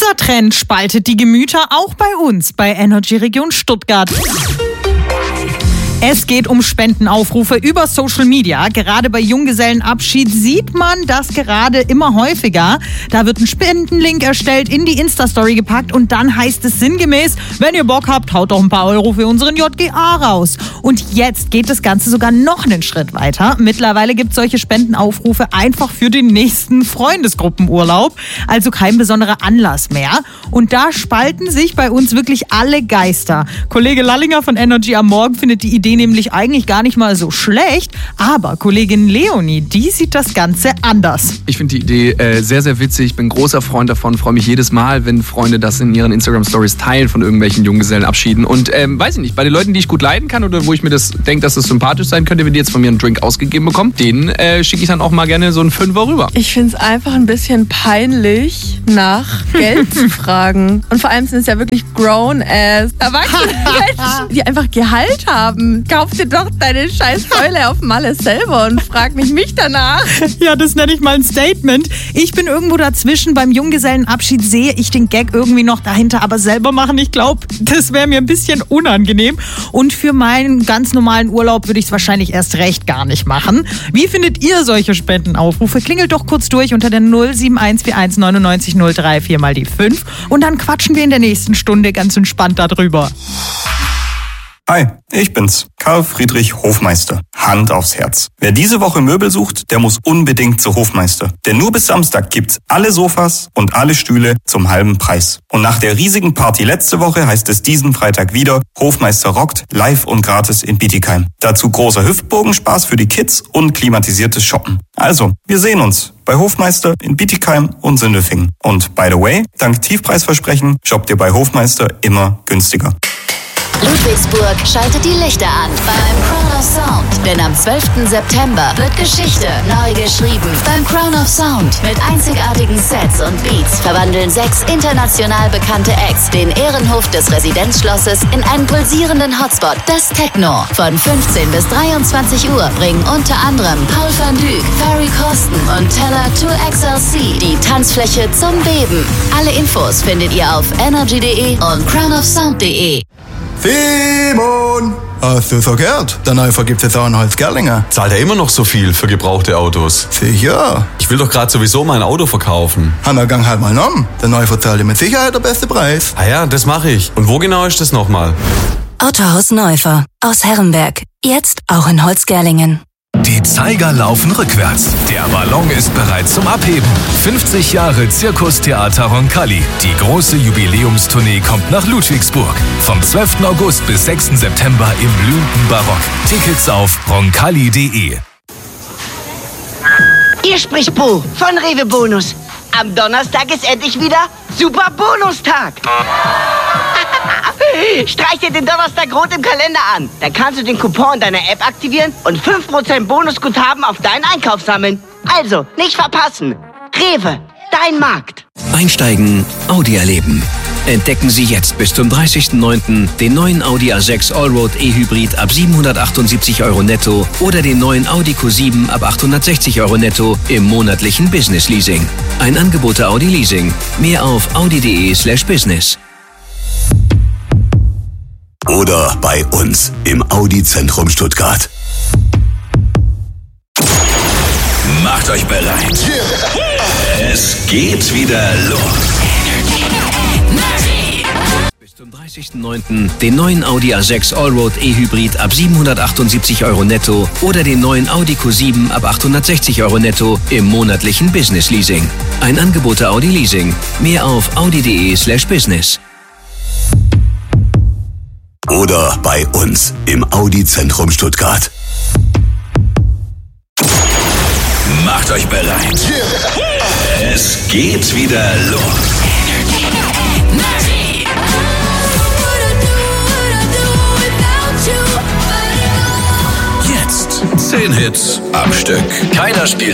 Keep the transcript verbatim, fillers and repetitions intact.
Dieser Trend spaltet die Gemüter auch bei uns, bei Energy Region Stuttgart. Es geht um Spendenaufrufe über Social Media. Gerade bei Junggesellenabschied sieht man das gerade immer häufiger. Da wird ein Spendenlink erstellt, in die Insta-Story gepackt und dann heißt es sinngemäß, wenn ihr Bock habt, haut doch ein paar Euro für unseren J G A raus. Und jetzt geht das Ganze sogar noch einen Schritt weiter. Mittlerweile gibt es solche Spendenaufrufe einfach für den nächsten Freundesgruppenurlaub. Also kein besonderer Anlass mehr. Und da spalten sich bei uns wirklich alle Geister. Kollege Lallinger von Energy am Morgen findet die Idee nämlich eigentlich gar nicht mal so schlecht, aber Kollegin Leonie, die sieht das Ganze anders. Ich finde die Idee äh, sehr, sehr witzig. Ich bin großer Freund davon, freue mich jedes Mal, wenn Freunde das in ihren Instagram-Stories teilen von irgendwelchen Junggesellenabschieden. Und ähm, weiß ich nicht, bei den Leuten, die ich gut leiden kann oder wo ich mir das denke, dass das sympathisch sein könnte, wenn die jetzt von mir einen Drink ausgegeben bekommen, denen äh, schicke ich dann auch mal gerne so einen Fünfer rüber. Ich finde es einfach ein bisschen peinlich, nach Geld zu fragen. Und vor allem sind es ja wirklich grown-ass erwachsene Menschen, die einfach Gehalt haben. Kauf dir doch deine scheiß Keule auf Malle selber und frag nicht mich danach. Ja, das nenne ich mal ein Statement. Ich bin irgendwo dazwischen. Beim Junggesellenabschied sehe ich den Gag irgendwie noch dahinter, aber selber machen, ich glaube, das wäre mir ein bisschen unangenehm. Und für meinen ganz normalen Urlaub würde ich es wahrscheinlich erst recht gar nicht machen. Wie findet ihr solche Spendenaufrufe? Klingelt doch kurz durch unter der null sieben eins vier eins neun neun null drei vier mal die fünf und dann quatschen wir in der nächsten Stunde ganz entspannt darüber. Hi, ich bin's, Karl Friedrich Hofmeister. Hand aufs Herz. Wer diese Woche Möbel sucht, der muss unbedingt zu Hofmeister. Denn nur bis Samstag gibt's alle Sofas und alle Stühle zum halben Preis. Und nach der riesigen Party letzte Woche heißt es diesen Freitag wieder, Hofmeister rockt, live und gratis in Bietigheim. Dazu großer Hüftbogenspaß für die Kids und klimatisiertes Shoppen. Also, wir sehen uns bei Hofmeister in Bietigheim und Sindelfingen. Und by the way, dank Tiefpreisversprechen shoppt ihr bei Hofmeister immer günstiger. Ludwigsburg schaltet die Lichter an beim Crown of Sound. Denn am zwölften September wird Geschichte neu geschrieben. Beim Crown of Sound mit einzigartigen Sets und Beats verwandeln sechs international bekannte Acts den Ehrenhof des Residenzschlosses in einen pulsierenden Hotspot, das Techno. Von fünfzehn bis dreiundzwanzig Uhr bringen unter anderem Paul van Dyk, Ferry Corsten und Teller zwei X L C die Tanzfläche zum Beben. Alle Infos findet ihr auf energy punkt de und crown of sound punkt de. Simon! Hast du so gehört? Der Neufer gibt's jetzt auch in Holzgerlingen. Zahlt er immer noch so viel für gebrauchte Autos? Sicher. Ich will doch gerade sowieso mein Auto verkaufen. Hanna, gang halt mal nom. Der Neufer zahlt dir mit Sicherheit der beste Preis. Ah ja, das mache ich. Und wo genau ist das nochmal? Autohaus Neufer aus Herrenberg. Jetzt auch in Holzgerlingen. Die Zeiger laufen rückwärts. Der Ballon ist bereit zum Abheben. fünfzig Jahre Zirkustheater Roncalli. Die große Jubiläumstournee kommt nach Ludwigsburg. Vom zwölften August bis sechsten September im blühenden Barock. Tickets auf roncalli punkt de. Hier spricht Bo von Rewe Bonus. Am Donnerstag ist endlich wieder Super Bonustag. Streich dir den Donnerstag rot im Kalender an. Dann kannst du den Coupon in deiner App aktivieren und fünf Prozent Bonusguthaben auf deinen Einkauf sammeln. Also, nicht verpassen. Rewe, dein Markt. Einsteigen, Audi erleben. Entdecken Sie jetzt bis zum dreißigsten neunten den neuen Audi A sechs Allroad E-Hybrid ab siebenhundertachtundsiebzig Euro netto oder den neuen Audi Q sieben ab achthundertsechzig Euro netto im monatlichen Business Leasing. Ein Angebot der Audi Leasing. Mehr auf audi punkt de slash business. Oder bei uns im Audi-Zentrum Stuttgart. Macht euch bereit. Es geht wieder los. Bis zum dreißigsten neunten den neuen Audi A sechs Allroad E-Hybrid ab siebenhundertachtundsiebzig Euro netto oder den neuen Audi Q sieben ab achthundertsechzig Euro netto im monatlichen Business Leasing. Ein Angebot der Audi Leasing. Mehr auf audi punkt de slash business. Oder bei uns im Audi-Zentrum Stuttgart. Macht euch bereit. Es geht wieder los. Jetzt zehn Hits am Stück. Keiner spielt